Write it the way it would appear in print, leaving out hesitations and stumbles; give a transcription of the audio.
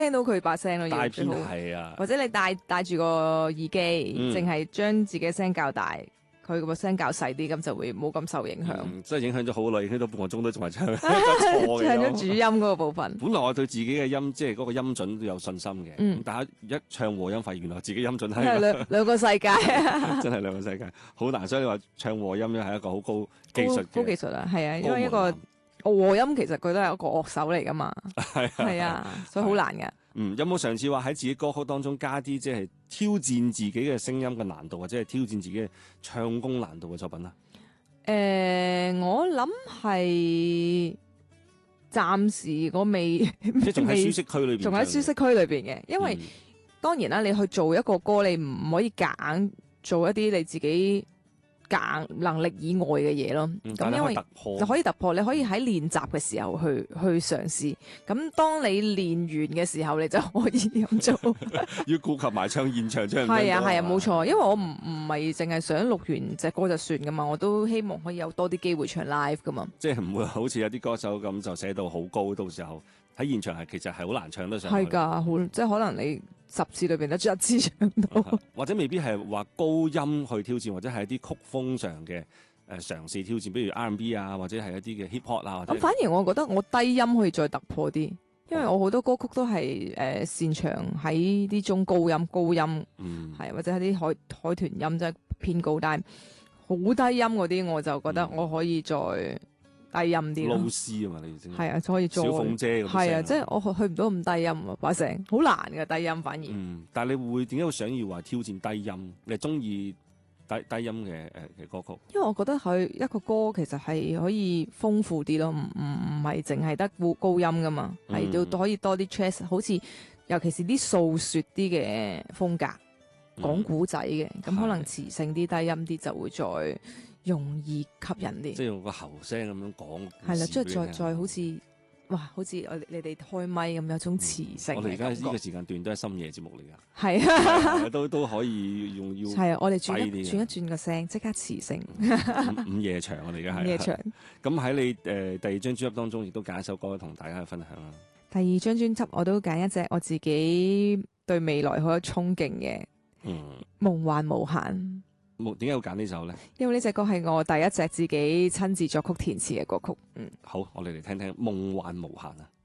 聽到佢把聲咯， 大片要最好。 係啊， 或者你戴住個耳機，淨係將自己嘅聲較大，佢個聲較細啲，咁就會冇咁受影響。 即係影響咗好耐，影響到半個鐘都仲係唱錯嘅唱音。 咗主音嗰個部分。 本來我對自己嘅音，即係嗰個音準都有信心嘅。但係一唱和音，發現原來自己音準係兩個世界， 真係兩個世界，好難。所以你話唱和音咧係一個好高技術嘅高技術啊，係啊，因為一個和音其實佢都係一個樂手嚟噶嘛，係啊，所以好難噶。 有冇嘗試話喺自己歌曲當中加啲即係挑戰自己嘅聲音嘅難度，或者係挑戰自己嘅唱功難度嘅作品啊？ 我諗係暫時我未， 即係仲喺舒適區裏邊， 仲喺舒適區裏邊嘅。因為當然啦，你去做一個歌，你唔可以夾硬做一啲你自己夾能力以外嘅嘢咯。咁因為就可以突破，你可以喺練習嘅時候去嘗試。咁當你練完嘅時候，你就可以咁做。 要顧及埋唱現場唱。 係啊係啊，冇錯。因為我唔係淨係想錄完隻歌就算噶嘛，我都希望可以有多啲機會唱 live 噶嘛。 即係唔會好似有啲歌手咁就寫到好高，到時候喺現場其實係好難唱得上去。 係㗎，即係可能你10次裏邊得一次唱到， 或者未必係話高音去挑戰，或者係一啲曲風上嘅嘗試挑戰，比如 R&B 啊，或者係一啲嘅 hip hop 啊。 咁反而我覺得我低音可以再突破啲，因為我好多歌曲都係擅長喺啲中高音，係或者係啲海豚音，即係偏高，但係好低音嗰啲我就覺得我可以再低音啲咯。 撈絲啊嘛，你先係啊，可以再小鳳姐咁。 係啊，即係我去唔到咁低音啊，把聲好難嘅低音反而。 但係你會點解會想要話挑戰低音？你係中意低音嘅歌曲？ 因為我覺得佢一個歌其實係可以豐富啲咯，唔係淨係得高音噶嘛，係要可以多啲 chest，好似尤其是啲訴說啲嘅風格，講古仔嘅，咁可能磁性啲、低音啲就會再容易吸引啲。 即係用個喉聲咁樣講。 係啦，即係再好似。哇！好似你哋開咪咁有種磁性。 我哋而家呢個時間段都係深夜節目嚟㗎。 係啊， 都可以用要。 係啊，我哋轉一轉個聲，即刻磁性。 午夜場我哋而家係。 午夜場。 咁喺你第二張專輯當中，亦都揀一首歌同大家去分享啦。 第二張專輯我都揀一隻我自己對未來好有憧憬嘅，夢幻無限。 點解要揀呢首咧？ 因為呢隻歌係我第一隻自己親自作曲填詞嘅歌曲。 好，我哋嚟聽聽《夢幻無限》啊！